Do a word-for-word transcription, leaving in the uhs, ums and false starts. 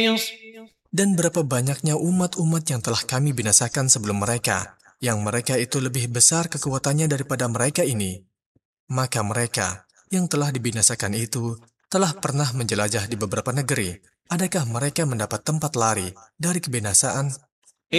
Dan berapa banyaknya umat-umat yang telah kami binasakan sebelum mereka, yang mereka itu lebih besar kekuatannya daripada mereka ini. Maka mereka yang telah dibinasakan itu telah pernah menjelajah di beberapa negeri. Adakah mereka mendapat tempat lari dari kebinasaan?